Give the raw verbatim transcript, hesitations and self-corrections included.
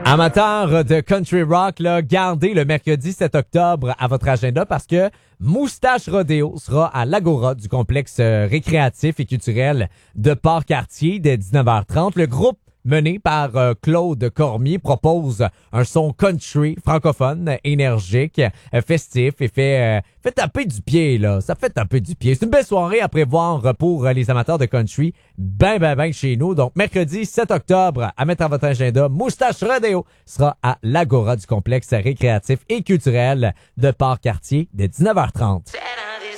Amateurs de country rock, là, gardez le mercredi sept octobre à votre agenda parce que Moustache Rodeo sera à l'Agora du complexe euh, récréatif et culturel de Port-Cartier dès dix-neuf heures trente. Le groupe mené par euh, Claude Cormier propose un son country francophone, énergique, euh, festif et fait, euh, fait taper du pied, là. Ça fait taper du pied. C'est une belle soirée à prévoir pour euh, les amateurs de country. Ben, ben, ben chez nous. Donc, mercredi sept octobre, à mettre à votre agenda, Moustache Rodeo sera à l'Agora du complexe récréatif et culturel de Port-Cartier dès dix-neuf heures trente.